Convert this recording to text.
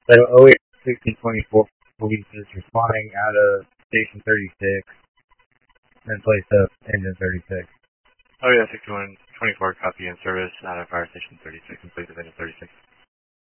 So 08-1624 police is responding out of Station 36 and place of Engine 36. Oh yeah, 6124 copy in service out of Fire Station 36 in place of Engine 36.